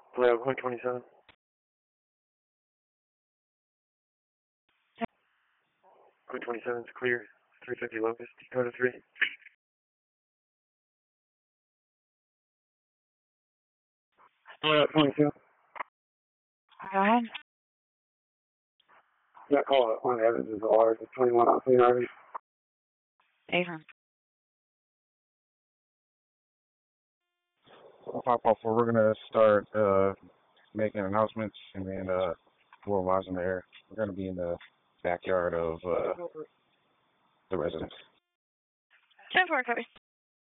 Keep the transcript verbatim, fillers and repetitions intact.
Hello, one twenty-seven. one twenty-seven is clear. three fifty Locust, Dakota three. Hello, twenty-two. Go ahead. That call at one Evans is ours. It's twenty-one on Clean Harvey. Avon. Pop off. We're gonna start uh, making announcements, and then uh, we'll rise in the air. We're gonna be in the backyard of uh, the residence. ten four, copy.